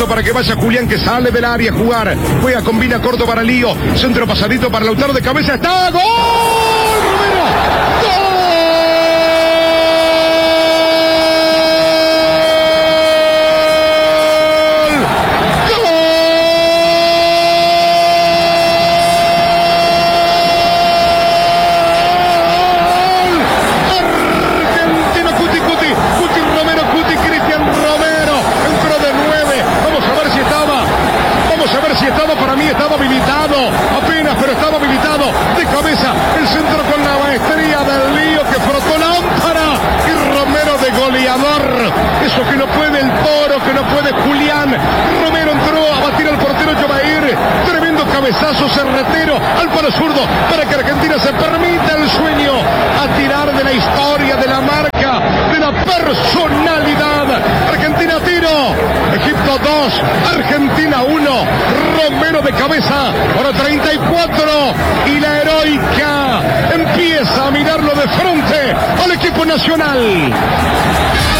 Listo para que vaya Julián, que sale del área a jugar. Juega, combina corto para Lío. Centro pasadito para Lautaro, de cabeza. ¡Está! ¡Gol! ¡Romero! ¡Gol! Para mí estaba habilitado, apenas, pero estaba habilitado. De cabeza, el centro con la maestría del Lío, que frotó lámpara. Y Romero de goleador. Eso que no puede el Toro, que no puede Julián. Romero entró a batir al portero Jovair. Tremendo cabezazo cerretero al palo zurdo, para que Argentina se permita el sueño a tirar de la historia, de la marca, de la personalidad. Argentina tiro, Egipto 2, Argentina 1. Romero de cabeza, hora 34, y la heroica empieza a mirarlo de frente al equipo nacional.